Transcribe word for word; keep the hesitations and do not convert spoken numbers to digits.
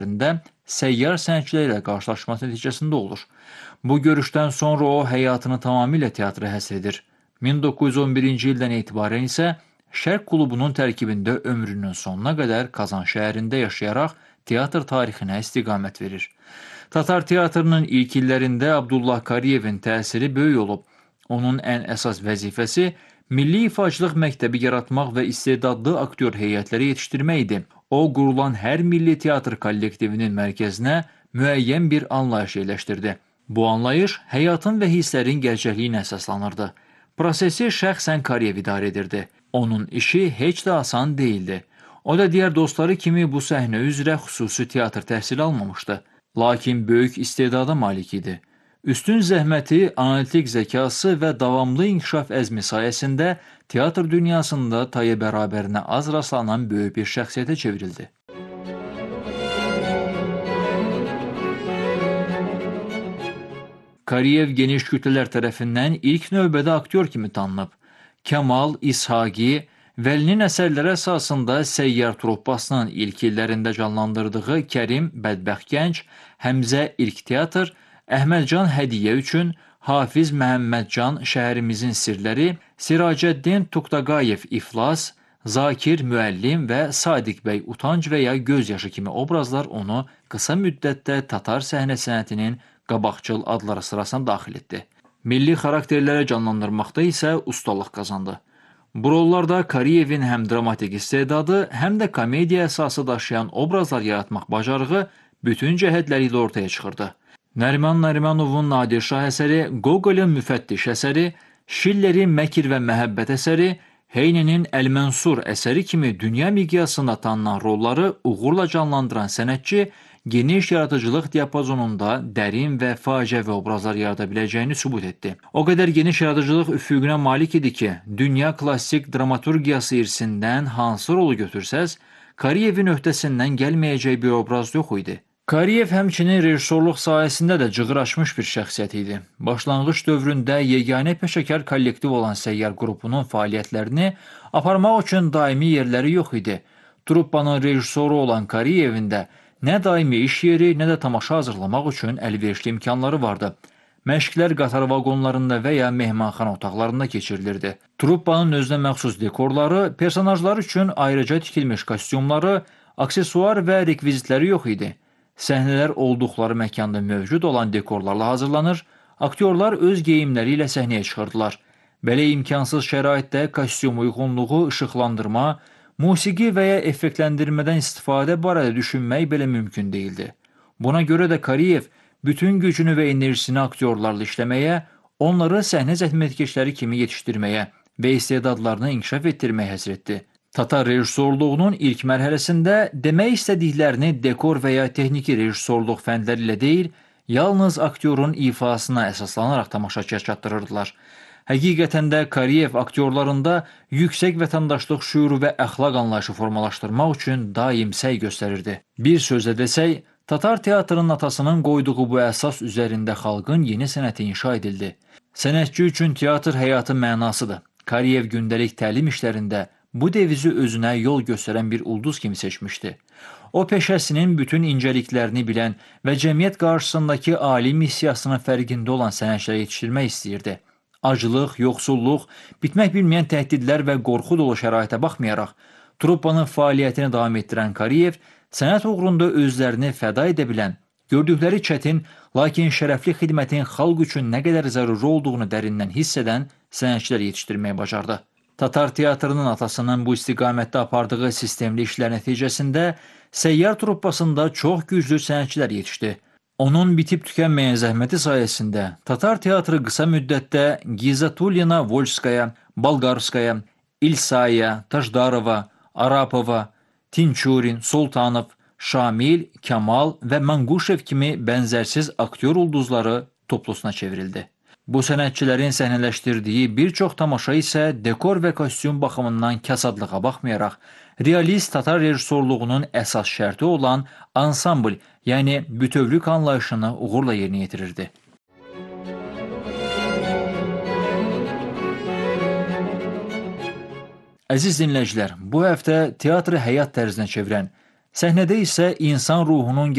səyyar sənətçilərlə qarşılaşması nəticəsində olur. Bu görüşdən sonra o həyatını tamamilə teatra həsr edir. min doqquz yüz on birinci ildən etibarən isə Şərq klubunun tərkibində ömrünün sonuna qədər Kazan şəhərində yaşayaraq teatr tarixinə istiqamət verir. Tatar teatrının ilk illərində Abdullah Kariyevin təsiri böyük olub. Onun ən əsas vəzifəsi milli ifaçılıq məktəbi yaratmaq və istedadlı aktyor heyətləri yetişdirmək idi. O, qurulan hər milli teatr kollektivinin mərkəzinə müəyyən bir anlayış yerləşdirdi. Bu anlayış həyatın və hisslərin gerçəkliyinə əsaslanırdı. Prosesi şəxsən Kariyev idarə edirdi. Onun işi heç də asan değildi. O da digər dostları kimi bu səhnə üzrə xüsusi teatr təhsili almamışdı. Lakin böyük istedada malik idi. Üstün zəhməti, analitik zəkası və davamlı inkişaf əzmi sayəsində teatr dünyasında taya bərabərinə az rastlanan böyük bir şəxsiyyətə çevrildi. Kariyev geniş kütlələr tərəfindən ilk növbədə aktyor kimi tanınıb. Kemal, İshaqi, Vəlinin əsərləri əsasında səyyar truppasının ilk illərində canlandırdığı Kərim, Bədbəxt Gənc, Həmzə İlk Teatr, Əhmədcan Hədiyyə üçün, Hafiz Məhəmmədcan Şəhərimizin Sirləri, Siracəddin Tuqtaqayev İflas, Zakir Müəllim və Sadiq bəy Utanc və ya Gözyaşı kimi obrazlar onu qısa müddətdə Tatar səhnə sənətinin qabaqcıl adları sırasına daxil etdi. Milli xarakterlərə canlandırmaqda isə ustalıq qazandı. Bu rollarda Kariyevin həm dramatik istedadı, həm də komediya əsası daşıyan obrazlar yaratmaq bacarığı bütün cəhətləri ilə ortaya çıxırdı. Nəriman Nərimanovun Nadir Şah əsəri, Qoqolun Müfəttiş əsəri, Şillerin Məkir və Məhəbbət əsəri, Heynenin Əl-Mənsur əsəri kimi dünya miqyasında tanınan rolları uğurla canlandıran sənətçi geniş yaradıcılıq diapazonunda dərin və faciəvi obrazlar yarada biləcəyini sübut etdi. O qədər geniş yaradıcılıq üfüqünə malik idi ki, dünya klassik dramaturgiyası irsindən hansı rolu götürsəz, Kariyevin öhdəsindən gəlməyəcək bir obraz yox idi. Kariyev həmçinin rejissorluq sahəsində də cığır açmış bir şəxsiyyət idi. Başlanğıc dövründə yeganə peşəkar kollektiv olan səyyar qrupunun fəaliyyətlərini aparmaq üçün daimi yerləri yox idi. Truppanın rejissoru olan Kariyevin də nə daimi iş yeri, nə də tamaşa hazırlamaq üçün əlverişli imkanları vardı. Məşqlər qatar vaqonlarında və ya mehmanxana otaqlarında keçirilirdi. Truppanın özünə məxsus dekorları, personajlar üçün ayrıca tikilmiş kostyumları, aksesuar və rekvizitləri yox idi. Səhnələr olduqları məkanda mövcud olan dekorlarla hazırlanır, aktyorlar öz geyimləri ilə səhnəyə çıxırdılar. Belə imkansız şəraitdə kostyum uyğunluğu, işıqlandırma, musiqi və ya effektləndirmədən istifadə barədə düşünmək belə mümkün değildi. Buna görə də Kariyev bütün gücünü və enerjisini aktyorlarla işləməyə, onları səhnə zəhmətkeşləri kimi yetişdirməyə və istedadlarını inkişaf etdirməyə həsr etdi. Tatar rejissorluğunun ilk mərhələsində demək istədiklərini dekor və ya texniki rejissorluq fəndləri ilə deyil, yalnız aktyorun ifasına əsaslanaraq tamaşaçıya çatdırırdılar. Həqiqətən də Kariyev aktyorlarında yüksək vətəndaşlıq şüuru və əxlaq anlayışı formalaşdırmaq üçün daim səy göstərirdi. Bir sözlə desək, Tatar teatrının atasının qoyduğu bu əsas üzərində xalqın yeni sənəti inşa edildi. Sənətçi üçün teatr həyatın mənasıdır. Kariyev gündəlik təlim işlərində bu devizi özünə yol göstərən bir ulduz kimi seçmişdi. O, peşəsinin bütün incəliklərini bilən və cəmiyyət qarşısındakı ali missiyasının fərqində olan sənətçiləri yetişdirmək istəyirdi. Acılıq, yoxsulluq, bitmək bilməyən təhdidlər və qorxu dolu şəraitə baxmayaraq, truppanın fəaliyyətini davam etdirən Kariyev, sənət uğrunda özlərini fəda edə bilən, gördükləri çətin, lakin şərəfli xidmətin xalq üçün nə qədər zəruri olduğunu dərindən hiss edən sənətçilər yetişdirməyə bacardı. Tatar teatrının atasının bu istiqamətdə apardığı sistemli işlər nəticəsində səyyar truppasında çox güclü sənətçilər yetişdi. Onun bitib tükənməyən zəhməti sayəsində Tatar teatrı qısa müddətdə Gizatulyina Volskaya, Balqarskaya, İlsaya, Tajdarova, Arapova, Tinçurin, Sultanov, Şamil, Kemal və Manquşev kimi bənzərsiz aktyor ulduzları toplusuna çevrildi. Bu sənətçilərin səhnələşdirdiyi bir çox tamaşa isə dekor və kostyum baxımından kasadlığa baxmayaraq, realist Tatar rejissorluğunun əsas şərti olan ansambl, yəni bütövlük anlayışını uğurla yerinə yetirirdi. Əziz dinləyicilər, bu həftə teatrı həyat tərzinə çevirən, səhnədə isə insan ruhunun